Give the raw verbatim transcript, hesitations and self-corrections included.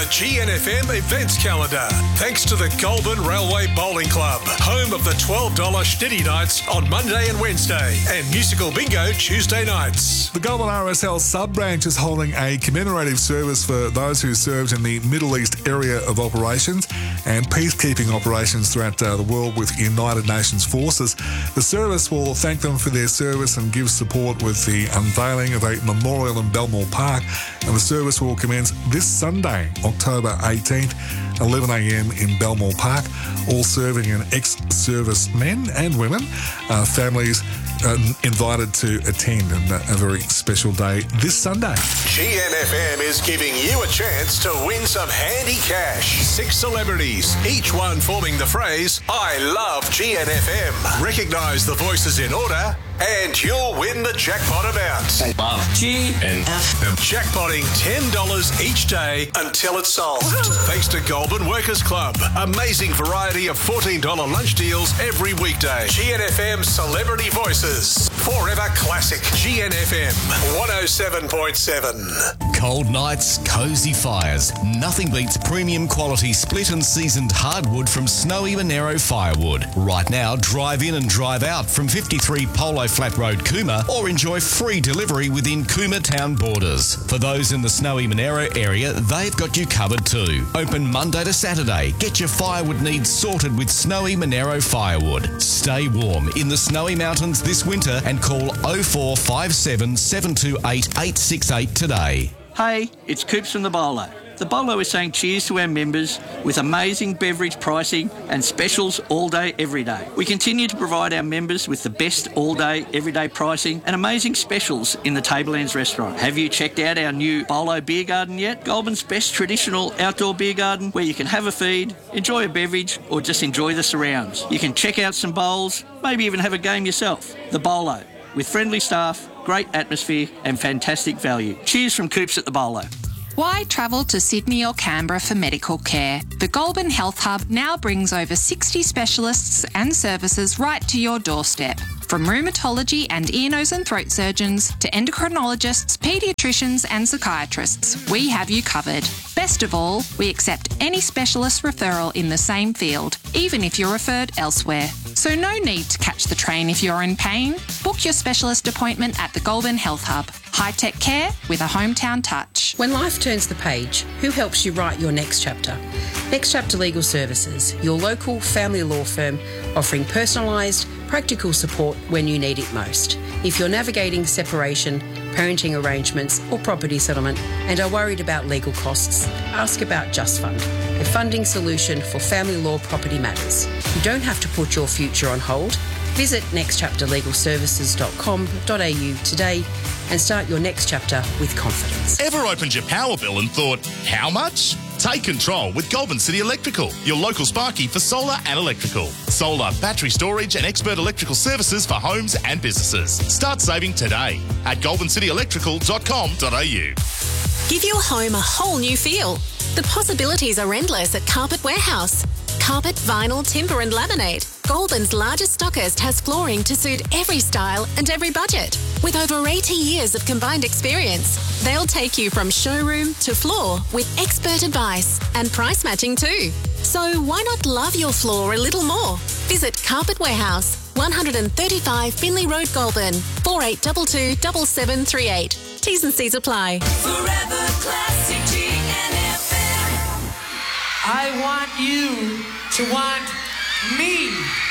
G N F M events calendar. Thanks to the Goulburn Railway Bowling Club, home of the twelve dollars Schnitty Nights on Monday and Wednesday, and Musical Bingo Tuesday nights. The Goulburn R S L sub-branch is holding a commemorative service for those who served in the Middle East area of operations and peacekeeping operations throughout uh, the world with United Nations forces. The service will thank them for their service and give support with the unveiling of a memorial in Belmore Park, and the service will commence this Sunday, October eighteenth, eleven a m in Belmore Park. All serving and ex-service men and women, uh, families uh, invited to attend, and a very special day this Sunday. G N F M is giving you a chance to win some handy cash. Six celebrities, each one forming the phrase, I love G N F M. Recognise the voices in order and you'll win the jackpot amount. I love G N F M. Jackpotting ten dollars each day until it's solved. Thanks to Goulburn Workers Club. Amazing variety of fourteen dollars lunch deals every weekday. G N F M Celebrity Voices. Forever classic. G N F M one oh seven point seven. Cold nights, cosy fires. Nothing beats premium quality split and seasoned hardwood from Snowy Monero Firewood. Right now, drive in and drive out from fifty-three Polo Flat Road, Cooma, or enjoy free delivery within Cooma town borders. For those in the Snowy Monero area, they've got you covered too. Open Monday to Saturday. Get your firewood needs sorted with Snowy Monero Firewood. Stay warm in the Snowy Mountains this winter and call oh four five seven, seven two eight, eight six eight today. Hey, it's Coops from the Bolo. The Bolo is saying cheers to our members with amazing beverage pricing and specials all day, every day. We continue to provide our members with the best all day, everyday pricing and amazing specials in the Tablelands restaurant. Have you checked out our new Bolo Beer Garden yet? Goulburn's best traditional outdoor beer garden where you can have a feed, enjoy a beverage or just enjoy the surrounds. You can check out some bowls, maybe even have a game yourself. The Bolo, with friendly staff, great atmosphere and fantastic value. Cheers from Coops at the Bolo. Why travel to Sydney or Canberra for medical care? The Goulburn Health Hub now brings over sixty specialists and services right to your doorstep. From rheumatology and ear, nose and throat surgeons to endocrinologists, paediatricians and psychiatrists, we have you covered. Best of all, we accept any specialist referral in the same field, even if you're referred elsewhere. So no need to catch the train if you're in pain. Book your specialist appointment at the Goulburn Health Hub. High-tech care with a hometown touch. When life turns the page, who helps you write your next chapter? Next Chapter Legal Services, your local family law firm offering personalised, practical support when you need it most. If you're navigating separation, parenting arrangements or property settlement and are worried about legal costs, ask about Just Fund, a funding solution for family law property matters. You don't have to put your future on hold. Visit next chapter legal services dot com dot a u today and start your next chapter with confidence. Ever opened your power bill and thought, how much? Take control with Goulburn City Electrical, your local Sparky for solar and electrical. Solar, battery storage and expert electrical services for homes and businesses. Start saving today at goulburn city electrical dot com dot a u. Give your home a whole new feel. The possibilities are endless at Carpet Warehouse. Carpet, vinyl, timber and laminate. Goulburn's largest stockist has flooring to suit every style and every budget. With over eighty years of combined experience, they'll take you from showroom to floor with expert advice and price matching too. So why not love your floor a little more? Visit Carpet Warehouse, one thirty-five Finley Road, Goulburn, four eight two two, seven seven three eight. T's and C's apply. Forever classic G N F M. I want you to want me.